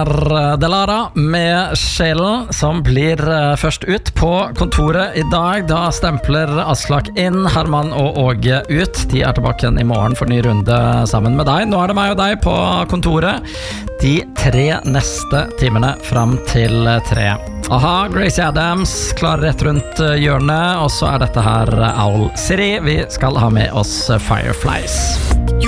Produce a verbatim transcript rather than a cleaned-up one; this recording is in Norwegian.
er Delara med Sjelen som blir først ut på kontoret i dag. Da stempler Aslak inn, Herman og Åge ut. De er tilbake igjen i morgen for ny runde sammen med deg. Nå er det meg og deg på kontoret de tre neste timene fram til tre. Aha, Gracie Adams klar rett rundt hjørnet, og så er dette her Owl City. Vi skal ha med oss Fireflies.